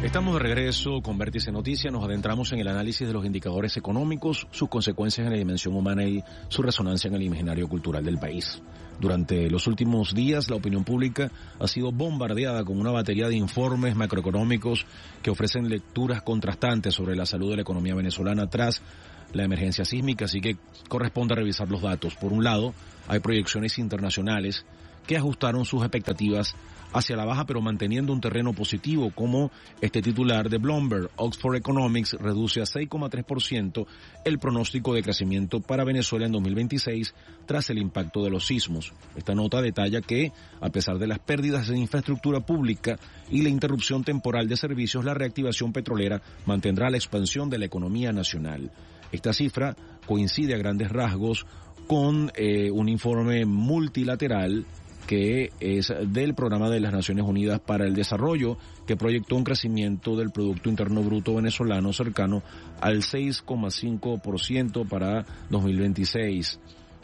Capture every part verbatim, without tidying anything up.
Estamos de regreso con Vértice Noticias. Nos adentramos en el análisis de los indicadores económicos, sus consecuencias en la dimensión humana y su resonancia en el imaginario cultural del país. Durante los últimos días, la opinión pública ha sido bombardeada con una batería de informes macroeconómicos que ofrecen lecturas contrastantes sobre la salud de la economía venezolana tras la emergencia sísmica, así que corresponde revisar los datos. Por un lado, hay proyecciones internacionales que ajustaron sus expectativas hacia la baja, pero manteniendo un terreno positivo, como este titular de Bloomberg: Oxford Economics reduce a seis coma tres por ciento el pronóstico de crecimiento para Venezuela en dos mil veintiséis tras el impacto de los sismos. Esta nota detalla que, a pesar de las pérdidas en infraestructura pública y la interrupción temporal de servicios, la reactivación petrolera mantendrá la expansión de la economía nacional. Esta cifra coincide a grandes rasgos con eh, un informe multilateral que es del Programa de las Naciones Unidas para el Desarrollo, que proyectó un crecimiento del Producto Interno Bruto venezolano cercano al seis coma cinco por ciento para dos mil veintiséis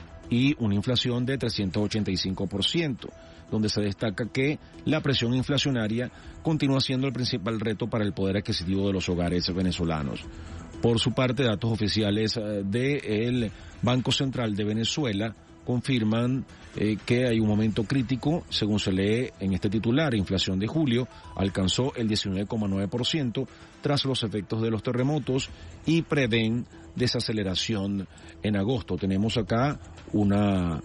y una inflación de trescientos ochenta y cinco por ciento, donde se destaca que la presión inflacionaria continúa siendo el principal reto para el poder adquisitivo de los hogares venezolanos. Por su parte, datos oficiales del Banco Central de Venezuela confirman eh, que hay un momento crítico, según se lee en este titular. Inflación de julio alcanzó el diecinueve coma nueve por ciento tras los efectos de los terremotos y prevén desaceleración en agosto. Tenemos acá una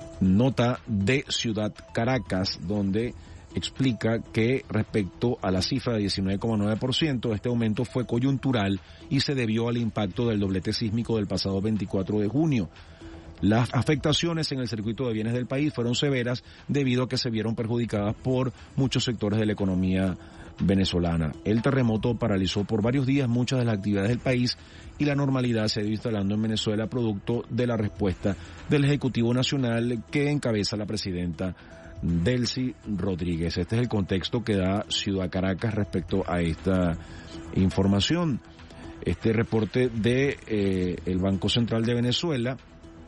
nota de Ciudad Caracas donde explica que respecto a la cifra de diecinueve coma nueve por ciento, este aumento fue coyuntural y se debió al impacto del doblete sísmico del pasado veinticuatro de junio. Las afectaciones en el circuito de bienes del país fueron severas debido a que se vieron perjudicadas por muchos sectores de la economía venezolana. El terremoto paralizó por varios días muchas de las actividades del país y la normalidad se ha ido instalando en Venezuela producto de la respuesta del Ejecutivo Nacional que encabeza la presidenta Delcy Rodríguez. Este es el contexto que da Ciudad Caracas respecto a esta información. Este reporte de eh, el Banco Central de Venezuela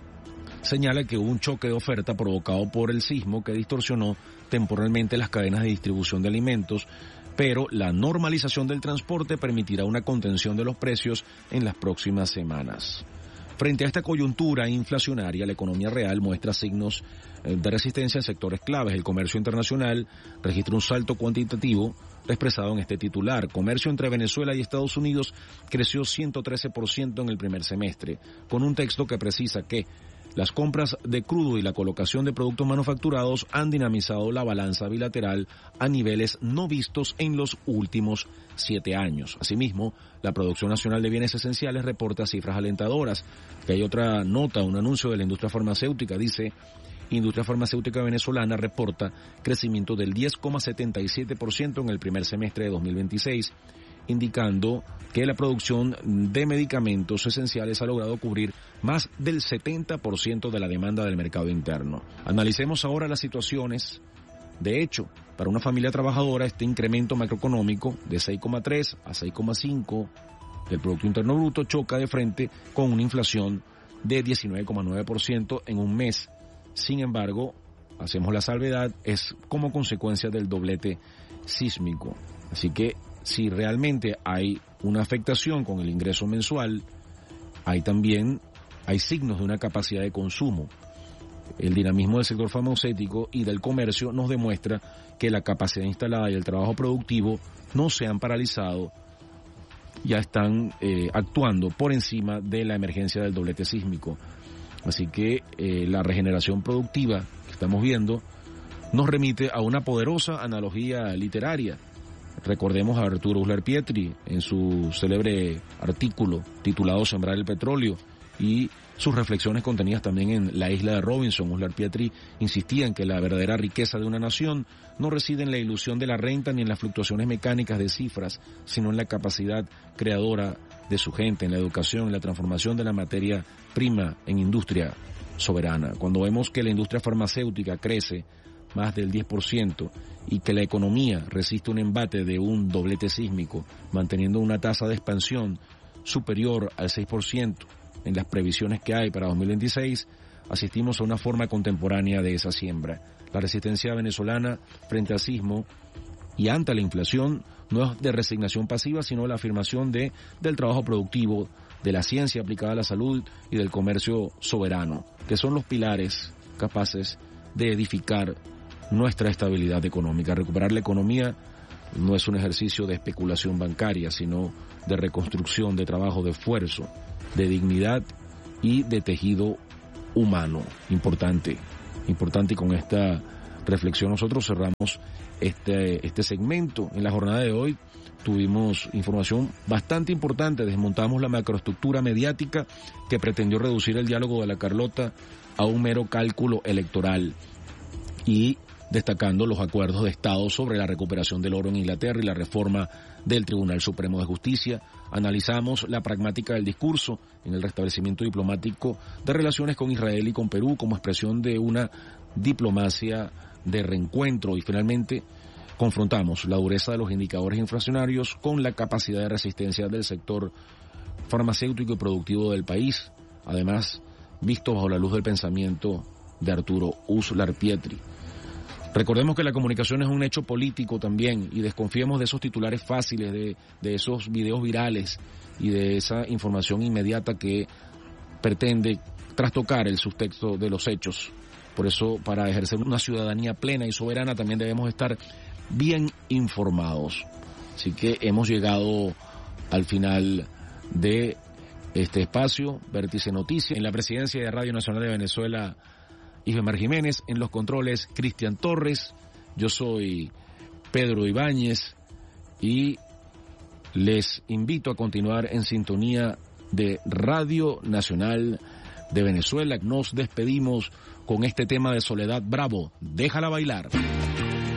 señala que hubo un choque de oferta provocado por el sismo que distorsionó temporalmente las cadenas de distribución de alimentos, pero la normalización del transporte permitirá una contención de los precios en las próximas semanas. Frente a esta coyuntura inflacionaria, la economía real muestra signos de resistencia en sectores claves. El comercio internacional registra un salto cuantitativo expresado en este titular. Comercio entre Venezuela y Estados Unidos creció ciento trece por ciento en el primer semestre, con un texto que precisa que las compras de crudo y la colocación de productos manufacturados han dinamizado la balanza bilateral a niveles no vistos en los últimos siete años. Asimismo, la producción nacional de bienes esenciales reporta cifras alentadoras. Que hay otra nota, un anuncio de la industria farmacéutica, dice: Industria farmacéutica venezolana reporta crecimiento del diez coma setenta y siete por ciento en el primer semestre de dos mil veintiséis, indicando que la producción de medicamentos esenciales ha logrado cubrir más del setenta por ciento de la demanda del mercado interno. Analicemos ahora las situaciones. De hecho, para una familia trabajadora, este incremento macroeconómico de seis coma tres a seis coma cinco del Producto Interno Bruto choca de frente con una inflación de diecinueve coma nueve por ciento en un mes. Sin embargo, hacemos la salvedad, es como consecuencia del doblete sísmico. Así que si realmente hay una afectación con el ingreso mensual, hay también hay signos de una capacidad de consumo. El dinamismo del sector farmacéutico y del comercio nos demuestra que la capacidad instalada y el trabajo productivo no se han paralizado, ya están eh, actuando por encima de la emergencia del doblete sísmico. Así que eh, la regeneración productiva que estamos viendo nos remite a una poderosa analogía literaria. Recordemos a Arturo Uslar Pietri en su célebre artículo titulado Sembrar el petróleo y sus reflexiones contenidas también en La isla de Robinson. Uslar Pietri insistía en que la verdadera riqueza de una nación no reside en la ilusión de la renta ni en las fluctuaciones mecánicas de cifras, sino en la capacidad creadora de su gente, en la educación, en la transformación de la materia prima en industria soberana. Cuando vemos que la industria farmacéutica crece más del diez por ciento y que la economía resiste un embate de un doblete sísmico, manteniendo una tasa de expansión superior al seis por ciento en las previsiones que hay para dos mil veintiséis, asistimos a una forma contemporánea de esa siembra. La resistencia venezolana frente al sismo y ante la inflación no es de resignación pasiva, sino la afirmación de, del trabajo productivo, de la ciencia aplicada a la salud y del comercio soberano, que son los pilares capaces de edificar nuestra estabilidad económica. Recuperar la economía no es un ejercicio de especulación bancaria, sino de reconstrucción, de trabajo, de esfuerzo, de dignidad y de tejido humano. Importante, importante, y con esta reflexión nosotros cerramos este, este segmento. En la jornada de hoy tuvimos información bastante importante, desmontamos la macroestructura mediática que pretendió reducir el diálogo de la Carlota a un mero cálculo electoral, y destacando los acuerdos de Estado sobre la recuperación del oro en Inglaterra y la reforma del Tribunal Supremo de Justicia. Analizamos la pragmática del discurso en el restablecimiento diplomático de relaciones con Israel y con Perú como expresión de una diplomacia de reencuentro, y finalmente confrontamos la dureza de los indicadores inflacionarios con la capacidad de resistencia del sector farmacéutico y productivo del país, además visto bajo la luz del pensamiento de Arturo Uslar Pietri. Recordemos que la comunicación es un hecho político también, y desconfiemos de esos titulares fáciles, de, de esos videos virales y de esa información inmediata que pretende trastocar el subtexto de los hechos. Por eso, para ejercer una ciudadanía plena y soberana, también debemos estar bien informados. Así que hemos llegado al final de este espacio, Vértice Noticias. En la presidencia de Radio Nacional de Venezuela, Isbemar Jiménez; en los controles, Cristian Torres. Yo soy Pedro Ibáñez y les invito a continuar en sintonía de Radio Nacional de Venezuela. Nos despedimos con este tema de Soledad Bravo, Déjala Bailar.